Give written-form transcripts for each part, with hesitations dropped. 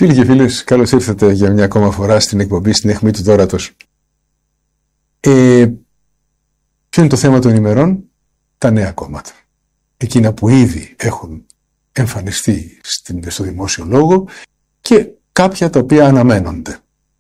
Φίλοι και φίλες, καλώς ήρθατε για μια ακόμα φορά στην εκπομπή στην αιχμή του δώρατος. Ποιο είναι το θέμα των ημερών? Τα νέα κόμματα. Εκείνα που ήδη έχουν εμφανιστεί στο δημόσιο λόγο και κάποια τα οποία αναμένονται.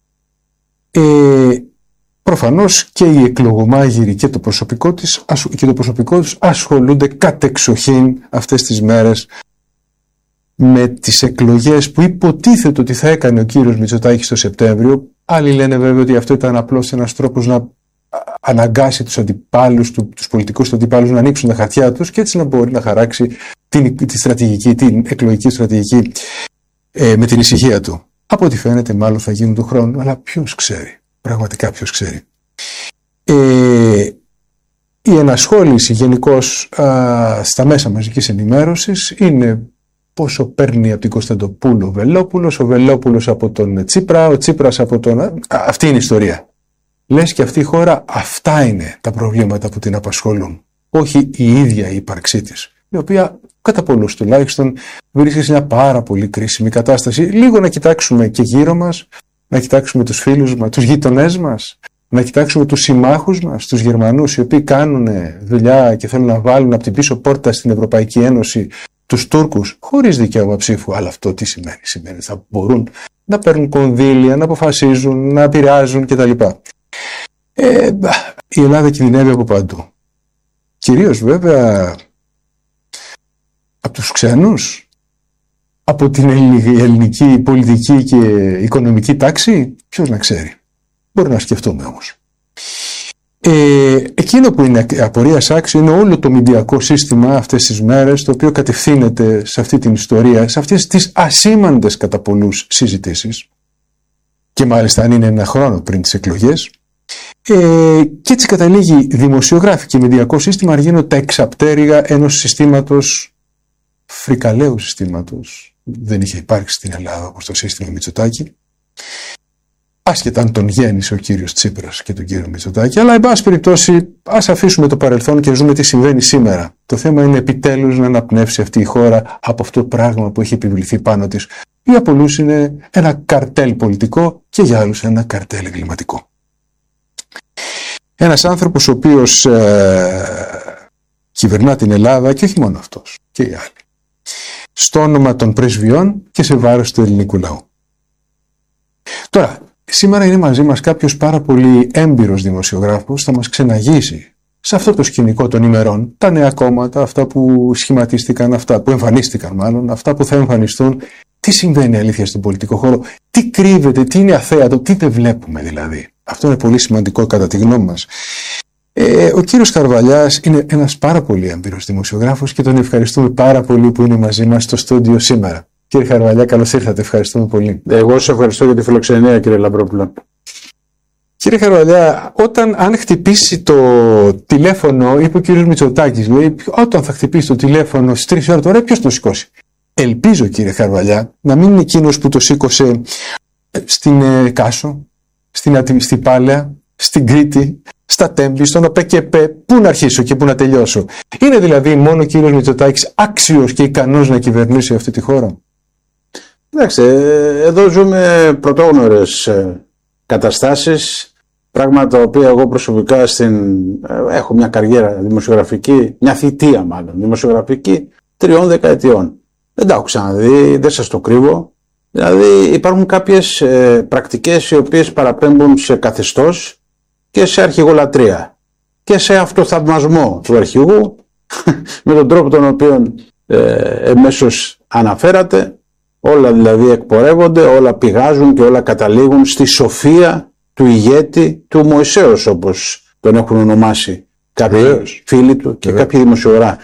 Προφανώς και οι εκλογομάγειροι και το προσωπικό τους ασχολούνται κατεξοχήν αυτές τις μέρες με τις εκλογές που υποτίθεται ότι θα έκανε ο κύριος Μητσοτάκης το Σεπτέμβριο. Άλλοι λένε βέβαια ότι αυτό ήταν απλώς ένας τρόπος να αναγκάσει τους αντιπάλους, τους πολιτικούς αντιπάλους να ανοίξουν τα χαρτιά τους και έτσι να μπορεί να χαράξει την εκλογική στρατηγική με την ησυχία του. Από ό,τι φαίνεται μάλλον θα γίνουν του χρόνου, αλλά ποιος ξέρει, πραγματικά ποιος ξέρει. Η ενασχόληση γενικώς στα μέσα μαζικής ενημέρωσης είναι πόσο παίρνει από την Κωνσταντοπούλου ο Βελόπουλος, ο Βελόπουλος από τον Τσίπρα, ο Τσίπρας από τον... Αυτή είναι η ιστορία. Λες και αυτή η χώρα, αυτά είναι τα προβλήματα που την απασχολούν. Όχι η ίδια η ύπαρξή της, η οποία κατά πολλούς τουλάχιστον βρίσκεται σε μια πάρα πολύ κρίσιμη κατάσταση. Λίγο να κοιτάξουμε και γύρω μας, να κοιτάξουμε τους φίλους μας, τους γείτονές μας, να κοιτάξουμε τους συμμάχους μας, τους Γερμανούς, οι οποίοι κάνουν δουλειά και θέλουν να βάλουν από την πίσω πόρτα στην Ευρωπαϊκή Ένωση τους Τούρκους χωρίς δικαίωμα ψήφου. Αλλά αυτό τι σημαίνει? Σημαίνει ότι θα μπορούν να παίρνουν κονδύλια, να αποφασίζουν, να επηρεάζουν κτλ. Η Ελλάδα κινδυνεύει από παντού. Κυρίως βέβαια από τους ξένους, από την ελληνική πολιτική και οικονομική τάξη, ποιος να ξέρει. Μπορεί να σκεφτούμε όμως. Εκείνο που είναι απορίας άξιο είναι όλο το μηντιακό σύστημα αυτές τις μέρες, το οποίο κατευθύνεται σε αυτή την ιστορία, σε αυτές τις ασήμαντες κατά πολλούς συζητήσεις, και μάλιστα αν είναι ένα χρόνο πριν τις εκλογές, και έτσι καταλήγει δημοσιογράφοι και μηντιακό σύστημα να γίνουν τα εξαπτέρυγα ενός συστήματος, φρικαλαίου συστήματος. Δεν είχε υπάρξει στην Ελλάδα όπως το σύστημα Μητσοτάκη, άσχετα αν τον γέννησε ο κύριος Τσίπρας και τον κύριο Μητσοτάκη, αλλά εν πάση περιπτώσει ας αφήσουμε το παρελθόν και ζούμε τι συμβαίνει σήμερα. Το θέμα είναι επιτέλους να αναπνεύσει αυτή η χώρα από αυτό το πράγμα που έχει επιβληθεί πάνω της. Για πολλούς είναι ένα καρτέλ πολιτικό και για άλλους ένα καρτέλ εγκληματικό. Ένας άνθρωπος ο οποίος κυβερνά την Ελλάδα, και όχι μόνο αυτός, και οι άλλοι, στο όνομα των πρεσβειών και σε βάρος του ελληνικού λαού. Τώρα, σήμερα είναι μαζί μας κάποιος πάρα πολύ έμπειρος δημοσιογράφος, θα μας ξεναγήσει σε αυτό το σκηνικό των ημερών, τα νέα κόμματα, αυτά που σχηματίστηκαν, αυτά που εμφανίστηκαν μάλλον, αυτά που θα εμφανιστούν. Τι συμβαίνει αλήθεια στον πολιτικό χώρο, τι κρύβεται, τι είναι αθέατο, τι δεν βλέπουμε δηλαδή. Αυτό είναι πολύ σημαντικό κατά τη γνώμη μας. Ο κύριος Χαρβαλιάς είναι ένας πάρα πολύ έμπειρος δημοσιογράφος και τον ευχαριστούμε πάρα πολύ που είναι μαζί μας στο στούντιο σήμερα. Κύριε Χαρβαλιά, καλώς ήρθατε, ευχαριστούμε πολύ. Εγώ σας ευχαριστώ για τη φιλοξενία, κύριε Λαμπρόπουλο. Κύριε Χαρβαλιά, αν χτυπήσει το τηλέφωνο, είπε ο κύριος Μητσοτάκης, λέει, όταν θα χτυπήσει το τηλέφωνο στις 3 ώρα τώρα, ποιος το σηκώσει? Ελπίζω, κύριε Χαρβαλιά, να μην είναι εκείνος που το σήκωσε στην Κάσο, στην Πάλαια, στην Κρήτη, στα Τέμπη, στον ΟΠΕΚΕΠΕ. Πού να αρχίσω και πού να τελειώσω? Είναι δηλαδή μόνο ο κύριος Μητσοτάκης άξιος και ικανός να κυβερνήσει αυτή τη χώρα? Εντάξει, εδώ ζούμε πρωτόγνωρες καταστάσεις, πράγματα τα οποία εγώ προσωπικά έχω μια καριέρα δημοσιογραφική, μια θητεία μάλλον δημοσιογραφική 3 δεκαετιών. Δεν τα έχω ξαναδεί, δεν σας το κρύβω. Δηλαδή υπάρχουν κάποιες πρακτικές οι οποίες παραπέμπουν σε καθεστώς και σε αρχηγολατρία και σε αυτοθαυμασμό του αρχηγού με τον τρόπο τον οποίο εμέσως αναφέρατε. Όλα δηλαδή εκπορεύονται, όλα πηγάζουν και όλα καταλήγουν στη σοφία του ηγέτη, του Μωυσέως, όπως τον έχουν ονομάσει κάποιοι φίλοι του και κάποιοι δημοσιογράφοι.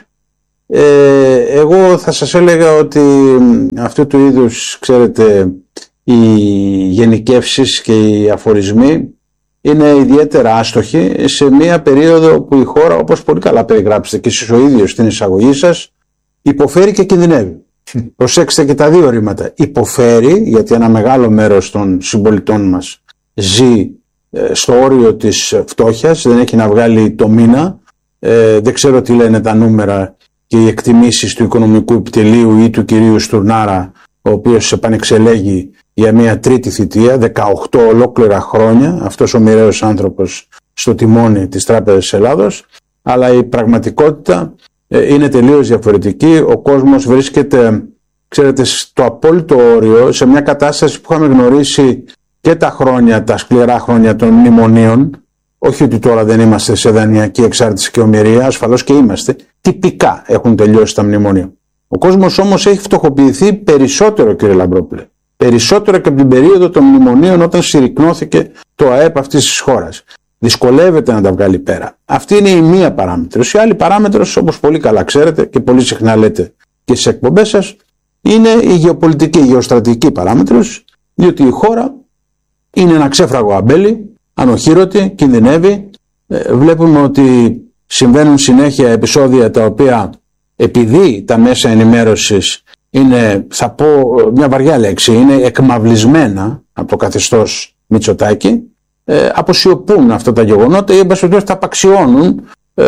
Εγώ θα σας έλεγα ότι αυτού του είδους, ξέρετε, οι γενικεύσεις και οι αφορισμοί είναι ιδιαίτερα άστοχοι σε μια περίοδο που η χώρα, όπως πολύ καλά περιγράψετε και εσείς ο ίδιος στην εισαγωγή σας, υποφέρει και κινδυνεύει. Προσέξτε και τα δύο ρήματα. Υποφέρει γιατί ένα μεγάλο μέρος των συμπολιτών μας ζει στο όριο της φτώχειας, δεν έχει να βγάλει το μήνα, δεν ξέρω τι λένε τα νούμερα και οι εκτιμήσεις του οικονομικού επιτελείου ή του κυρίου Στουρνάρα, ο οποίος επανεξελέγει για μια τρίτη θητεία, 18 ολόκληρα χρόνια, αυτός ο μοιραίος άνθρωπος στο τιμόνι της Τράπεζας Ελλάδος, αλλά η πραγματικότητα είναι τελείως διαφορετική. Ο κόσμος βρίσκεται, ξέρετε, στο απόλυτο όριο, σε μια κατάσταση που είχαμε γνωρίσει και τα σκληρά χρόνια των μνημονίων. Όχι ότι τώρα δεν είμαστε σε δανειακή εξάρτηση και ομοιρία, ασφαλώς και είμαστε. Τυπικά έχουν τελειώσει τα μνημόνια. Ο κόσμος όμως έχει φτωχοποιηθεί περισσότερο, κύριε Λαμπρόπουλε. Περισσότερο και από την περίοδο των μνημονίων, όταν συρρικνώθηκε το ΑΕΠ αυτής της χώρας. Δυσκολεύεται να τα βγάλει πέρα. Αυτή είναι η μία παράμετρος. Η άλλη παράμετρος, όπως πολύ καλά ξέρετε και πολύ συχνά λέτε και στις εκπομπές σας, είναι η γεωπολιτική, η γεωστρατηγική παράμετρος, διότι η χώρα είναι ένα ξέφραγο αμπέλι, ανοχήρωτη, κινδυνεύει. Βλέπουμε ότι συμβαίνουν συνέχεια επεισόδια τα οποία, επειδή τα μέσα ενημέρωσης είναι, θα πω μια βαριά λέξη, είναι εκμαυλισμένα από το καθεστώς Μητσοτάκη, αποσιωπούν αυτά τα γεγονότα ή εν πάση περιπτώσει τα απαξιώνουν,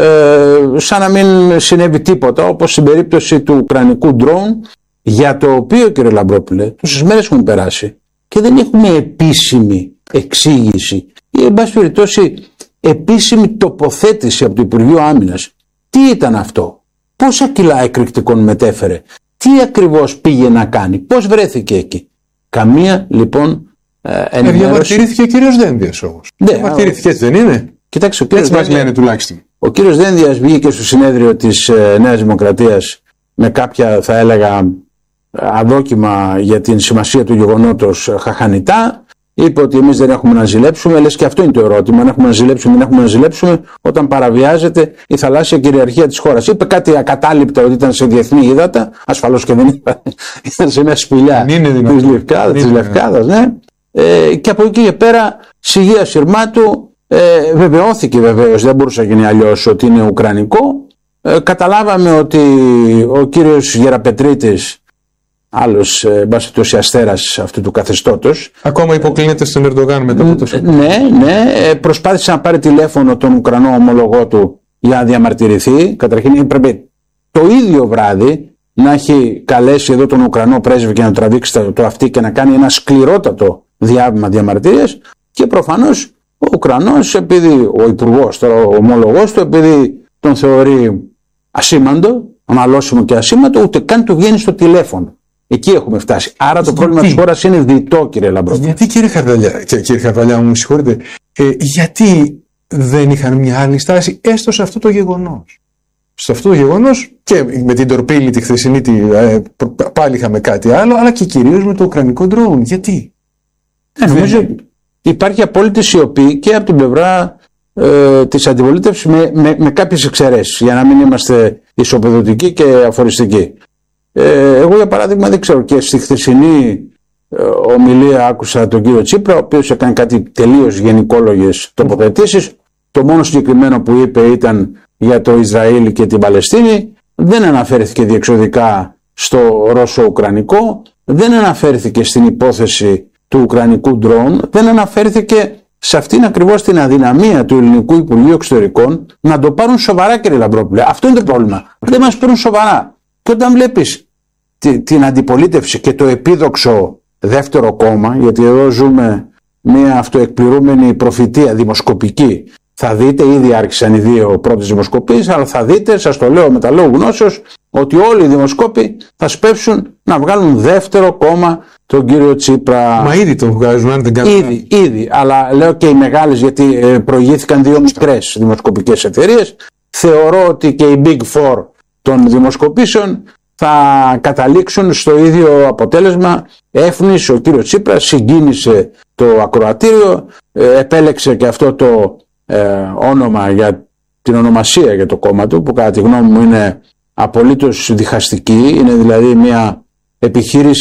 σαν να μην συνέβη τίποτα, όπως στην περίπτωση του ουκρανικού ντρόουν, για το οποίο, κύριε Λαμπρόπουλε, τόσες μέρες έχουν περάσει και δεν έχουμε επίσημη εξήγηση ή εν πάση περιπτώσει επίσημη τοποθέτηση από το Υπουργείο Άμυνας. Τι ήταν αυτό, πόσα κιλά εκρηκτικών μετέφερε, τι ακριβώς πήγε να κάνει, πώς βρέθηκε εκεί? Καμία λοιπόν ενημέρωση. Διαμαρτυρήθηκε ο κύριος Δένδιας όμως. Ναι, διαμαρτυρήθηκε, έτσι δεν είναι? Κοιτάξτε, έτσι μας λένε τουλάχιστον. Ο κύριος Δένδιας βγήκε στο συνέδριο της Νέας Δημοκρατίας με κάποια, θα έλεγα, αδόκιμα για την σημασία του γεγονότος χαχανιτά. Είπε ότι εμείς δεν έχουμε να ζηλέψουμε. Λες και αυτό είναι το ερώτημα. Αν έχουμε να ζηλέψουμε, δεν έχουμε να ζηλέψουμε όταν παραβιάζεται η θαλάσσια κυριαρχία της χώρας. Είπε κάτι ακατάληπτα, ότι ήταν σε διεθνή ύδατα. Ασφαλώς και δεν ήταν. Ήταν σε μια σπηλιά της Λευκάδας. Ναι. Και από εκεί και πέρα, σιγεία σειρμά του, βεβαιώθηκε βεβαίως, δεν μπορούσε να γίνει αλλιώς, ότι είναι ουκρανικό. Καταλάβαμε ότι ο κύριος Γεραπετρίτης, άλλος μπασιτός αστέρας αυτού του καθεστώτος, ακόμα υποκλίνεται στον Ερντογάν μετά από τόσο. Ναι, προσπάθησε να πάρει τηλέφωνο τον Ουκρανό ομολογό του για να διαμαρτυρηθεί. Καταρχήν πρέπει το ίδιο βράδυ να έχει καλέσει εδώ τον Ουκρανό πρέσβη και να τραβήξει το αυτί και να κάνει ένα σκληρότατο διάβημα διαμαρτυρίας. Και προφανώς ο Ουκρανός, επειδή ο υπουργός, τώρα ο ομολογός του, επειδή τον θεωρεί ασήμαντο, αμαλώσιμο και ασήμαντο, ούτε καν του βγαίνει στο τηλέφωνο. Εκεί έχουμε φτάσει. Άρα το πρόβλημα της χώρας είναι διτό, κύριε Λαμπρόπουλε. Γιατί, κύριε Χαρδαλιά, μου συγχωρείτε, γιατί δεν είχαν μια άλλη στάση έστω σε αυτό το γεγονός? Σε αυτό το γεγονός και με την τορπίλη τη χθεσινή πάλι είχαμε κάτι άλλο, αλλά και κυρίως με το ουκρανικό ντρόουν. Γιατί? Νομίζω υπάρχει απόλυτη σιωπή και από την πλευρά της αντιπολίτευσης με κάποιες εξαιρέσεις, για να μην είμαστε ισοπεδωτικοί και αφοριστικοί. Εγώ για παράδειγμα δεν ξέρω, και στη χθεσινή ομιλία άκουσα τον κύριο Τσίπρα, ο οποίος έκανε κάτι τελείως γενικόλογες τοποθετήσεις. Το μόνο συγκεκριμένο που είπε ήταν για το Ισραήλ και την Παλαιστίνη. Δεν αναφέρθηκε διεξοδικά στο Ρώσο-Ουκρανικό, δεν αναφέρθηκε στην υπόθεση του Ουκρανικού ντρόουν, δεν αναφέρθηκε σε αυτήν ακριβώς την αδυναμία του Ελληνικού Υπουργείου Εξωτερικών να το πάρουν σοβαρά, κύριε Λαμπρόπουλε. Αυτό είναι το πρόβλημα. Δεν μας παίρνουν σοβαρά. Και όταν βλέπεις την αντιπολίτευση και το επίδοξο δεύτερο κόμμα, γιατί εδώ ζούμε μια αυτοεκπληρούμενη προφητεία δημοσκοπική, θα δείτε, ήδη άρχισαν οι δύο πρώτες δημοσκοπήσεις, αλλά θα δείτε, σας το λέω με τα λόγου γνώσεως, ότι όλοι οι δημοσκόποι θα σπεύσουν να βγάλουν δεύτερο κόμμα τον κύριο Τσίπρα. Μα ήδη τον βγάζουν, αν δεν κάνω. Ήδη, αλλά λέω και οι μεγάλες, γιατί προηγήθηκαν δύο μικρές δημοσκοπικές εταιρείες. Θεωρώ ότι και οι Big Four των δημοσκοπήσεων θα καταλήξουν στο ίδιο αποτέλεσμα. Έφνησε ο κύριος Τσίπρας, συγκίνησε το ακροατήριο, επέλεξε και αυτό το όνομα για την ονομασία για το κόμμα του, που κατά τη γνώμη μου είναι απολύτως διχαστική, είναι δηλαδή μια επιχείρηση